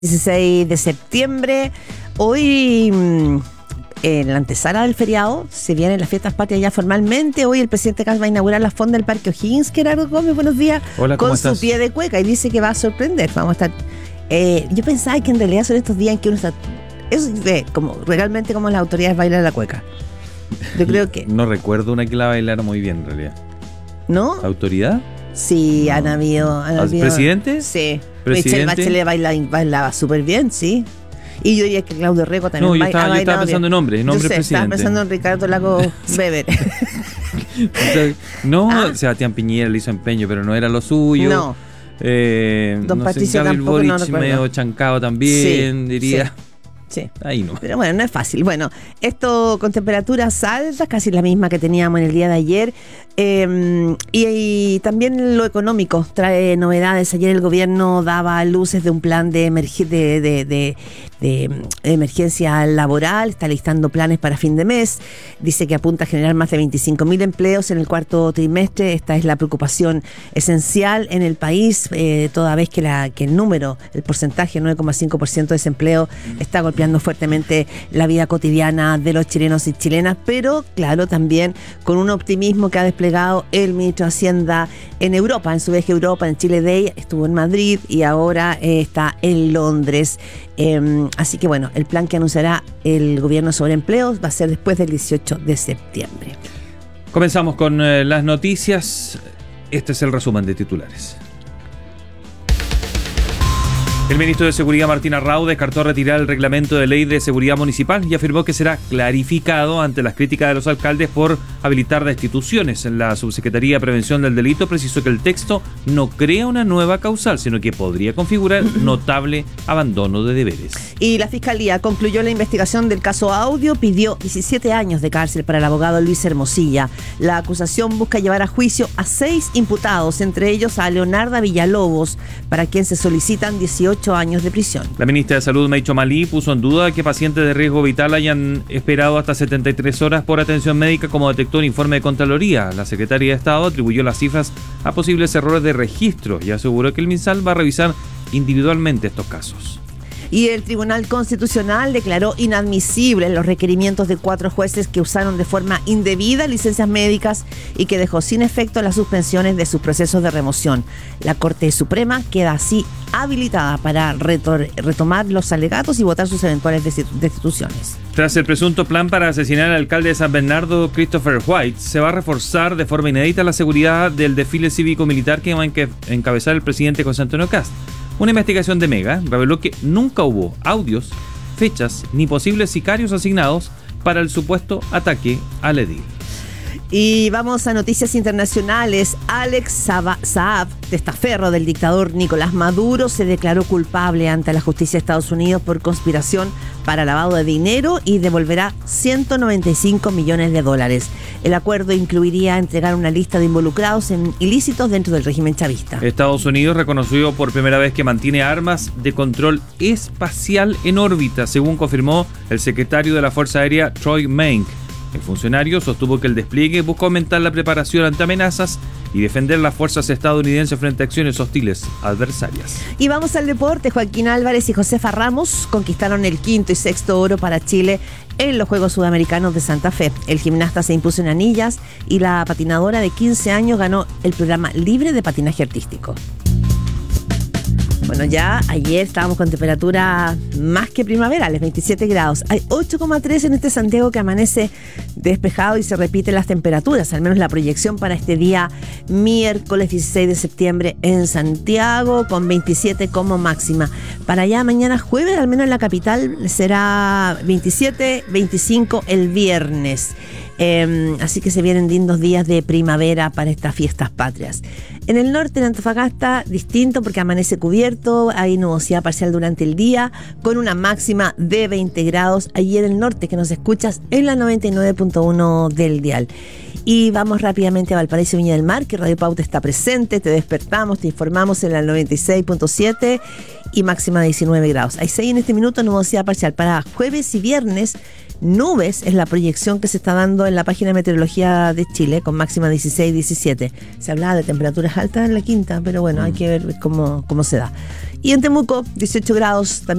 16 de septiembre. Hoy, en la antesala del feriado, se vienen las fiestas patrias ya formalmente. Hoy el presidente Kast va a inaugurar la fonda del Parque O'Higgins. Gerardo Gómez, buenos días. Hola, ¿cómo estás? Con su pie de cueca y dice que va a sorprender. Vamos a estar. Yo pensaba que en realidad son estos días en que uno está. Es como realmente como las autoridades bailan la cueca. Yo creo que. No recuerdo una que la bailara muy bien en realidad. ¿No? ¿Autoridad? Sí, no. Han habido. ¿Presidente? Sí. ¿Presidente? Michelle Bachelet bailaba súper bien, sí. Y yo diría que Claudio Rego también. No, yo estaba pensando en nombre presidente. Estaba pensando en Ricardo Lagos Weber. Sebastián Piñera le hizo empeño, pero no era lo suyo. No. Don Patricio tampoco, Boric, no recuerdo. medio chancado también, sí, diría. Sí. Ahí no. Pero bueno, no es fácil. Bueno, esto con temperaturas altas, casi la misma que teníamos en el día de ayer. Y también lo económico trae novedades. Ayer el gobierno daba luces de un plan de emergencia laboral. Está listando planes para fin de mes. Dice que apunta a generar más de 25.000 empleos en el cuarto trimestre. Esta es la preocupación esencial en el país, toda vez que el porcentaje, 9,5% de desempleo, está golpeando fuertemente la vida cotidiana de los chilenos y chilenas, pero claro, también con un optimismo que ha desplegado el ministro de Hacienda en Europa, en su viaje a Europa, en Chile Day, estuvo en Madrid y ahora está en Londres. Así que bueno, el plan que anunciará el gobierno sobre empleos va a ser después del 18 de septiembre. Comenzamos con las noticias. Este es el resumen de titulares. El ministro de Seguridad, Martín Arrau, descartó retirar el reglamento de ley de seguridad municipal y afirmó que será clarificado ante las críticas de los alcaldes por habilitar destituciones. En la Subsecretaría de Prevención del Delito precisó que el texto no crea una nueva causal, sino que podría configurar notable abandono de deberes. Y la Fiscalía concluyó la investigación del caso Audio, pidió 17 años de cárcel para el abogado Luis Hermosilla. La acusación busca llevar a juicio a 6 imputados, entre ellos a Leonarda Villalobos, para quien se solicitan 18 años de prisión. La ministra de Salud, Meicho Malí, puso en duda que pacientes de riesgo vital hayan esperado hasta 73 horas por atención médica, como detectó un informe de Contraloría. La secretaria de Estado atribuyó las cifras a posibles errores de registro y aseguró que el MinSal va a revisar individualmente estos casos. Y el Tribunal Constitucional declaró inadmisibles los requerimientos de 4 jueces que usaron de forma indebida licencias médicas y que dejó sin efecto las suspensiones de sus procesos de remoción. La Corte Suprema queda así habilitada para retomar los alegatos y votar sus eventuales destituciones. Tras el presunto plan para asesinar al alcalde de San Bernardo, Christopher White, se va a reforzar de forma inédita la seguridad del desfile cívico-militar que va a encabezar el presidente José Antonio Kast. Una investigación de Mega reveló que nunca hubo audios, fechas ni posibles sicarios asignados para el supuesto ataque al edil. Y vamos a noticias internacionales. Alex Saab, testaferro del dictador Nicolás Maduro, se declaró culpable ante la justicia de Estados Unidos por conspiración para lavado de dinero y devolverá $195 millones. El acuerdo incluiría entregar una lista de involucrados en ilícitos dentro del régimen chavista. Estados Unidos reconoció por primera vez que mantiene armas de control espacial en órbita, según confirmó el secretario de la Fuerza Aérea, Troy Menck. El funcionario sostuvo que el despliegue busca aumentar la preparación ante amenazas y defender las fuerzas estadounidenses frente a acciones hostiles adversarias. Y vamos al deporte. Joaquín Álvarez y Josefa Ramos conquistaron el 5º y 6º oro para Chile en los Juegos Sudamericanos de Santa Fe. El gimnasta se impuso en anillas y la patinadora de 15 años ganó el programa libre de patinaje artístico. Bueno, ya ayer estábamos con temperatura más que primaverales, 27 grados. Hay 8,3 en este Santiago que amanece despejado y se repiten las temperaturas, al menos la proyección para este día miércoles 16 de septiembre en Santiago, con 27 como máxima. Para allá mañana jueves, al menos en la capital, será 27, 25 el viernes. Así que se vienen lindos días de primavera para estas fiestas patrias. En el norte, en Antofagasta, distinto porque amanece cubierto, hay nubosidad parcial durante el día, con una máxima de 20 grados. Allí en el norte, que nos escuchas en la 99.1 del dial. Y vamos rápidamente a Valparaíso, Viña del Mar, que Radio Pauta está presente, te despertamos, te informamos en la 96.7 y máxima de 19 grados. Hay 6 en este minuto, nubosidad parcial. Para jueves y viernes, nubes es la proyección que se está dando en la página de Meteorología de Chile, con máxima 16, 17. Se hablaba de temperaturas altas en la quinta, pero bueno, hay que ver cómo se da. Y en Temuco, 18 grados también.